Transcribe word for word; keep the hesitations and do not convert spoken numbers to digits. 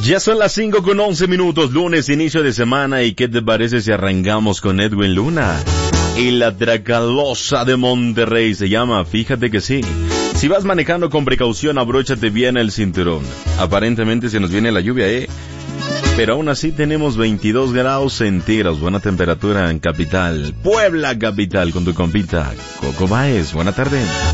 Ya son las cinco con once minutos, lunes, inicio de semana, ¿y qué te parece si arrancamos con Edwin Luna? Y la Tracalosa de Monterrey se llama Fíjate que sí. Si vas manejando con precaución, abróchate bien el cinturón. Aparentemente se nos viene la lluvia, ¿eh? Pero aún así tenemos veintidós grados centígrados, buena temperatura en capital, Puebla capital, con tu compita Coco Baez. Buena tarde.